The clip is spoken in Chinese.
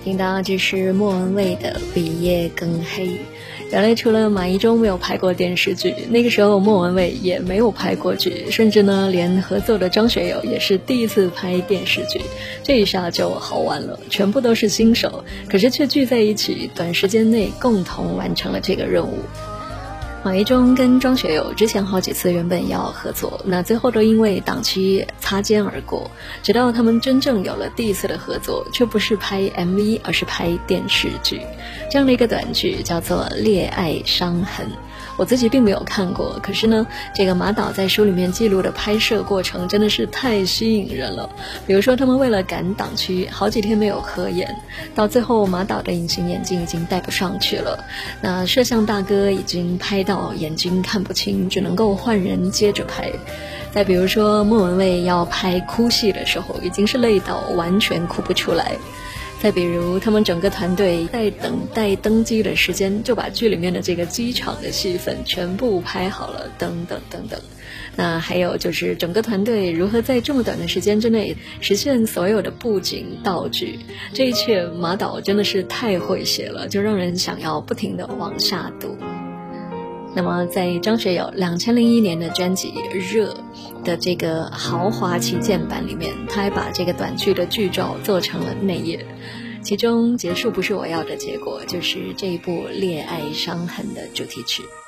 听到这是莫文蔚的《比夜更黑》。原来除了马一中没有拍过电视剧，那个时候莫文蔚也没有拍过剧，甚至呢连合作的张学友也是第一次拍电视剧。这一下就好玩了，全部都是新手，可是却聚在一起，短时间内共同完成了这个任务。马一中跟张学友之前好几次原本要合作，那最后都因为档期擦肩而过，直到他们真正有了第一次的合作，却不是拍 MV 而是拍电视剧。这样的一个短剧叫做《恋爱伤痕》，我自己并没有看过，可是呢这个马导在书里面记录的拍摄过程真的是太吸引人了。比如说他们为了赶档期，好几天没有合眼，到最后马导的隐形眼镜已经戴不上去了，那摄像大哥已经拍到眼睛看不清，只能够换人接着拍。再比如说莫文蔚要拍哭戏的时候，已经是累到完全哭不出来。再比如他们整个团队在等待登机的时间，就把剧里面的这个机场的戏份全部拍好了，等等等等。那还有就是整个团队如何在这么短的时间之内实现所有的布景道具，这一切马导真的是太会写了，就让人想要不停地往下读。那么在张学友2001年的专辑《热》的这个豪华旗舰版里面，他还把这个短剧的剧照做成了内页，其中结束不是我要的结果，就是这一部《恋爱伤痕》的主题曲。